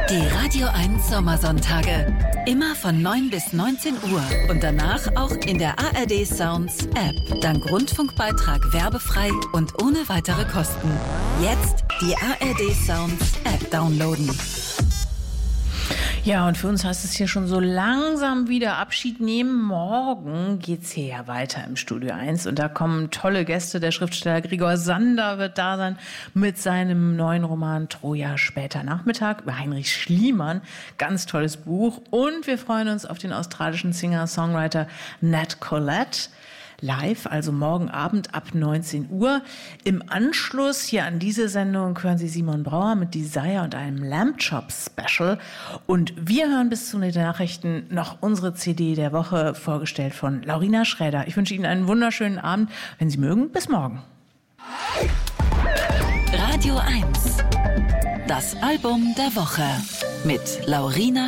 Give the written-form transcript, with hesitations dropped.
Die Radio 1 Sommersonntage. Immer von 9 bis 19 Uhr und danach auch in der ARD Sounds App. Dank Rundfunkbeitrag werbefrei und ohne weitere Kosten. Jetzt die ARD Sounds App downloaden. Ja, und für uns heißt es hier schon so langsam wieder Abschied nehmen. Morgen geht's hier ja weiter im Studio 1 und da kommen tolle Gäste. Der Schriftsteller Gregor Sander wird da sein mit seinem neuen Roman Troja später Nachmittag über Heinrich Schliemann. Ganz tolles Buch. Und wir freuen uns auf den australischen Singer-Songwriter Nat Collette. Live, also morgen Abend ab 19 Uhr. Im Anschluss hier an diese Sendung hören Sie Simon Brauer mit Desire und einem Lamb Chop Special. Und wir hören bis zu den Nachrichten noch unsere CD der Woche, vorgestellt von Laurina Schräder. Ich wünsche Ihnen einen wunderschönen Abend. Wenn Sie mögen, bis morgen. Radio 1. Das Album der Woche mit Laurina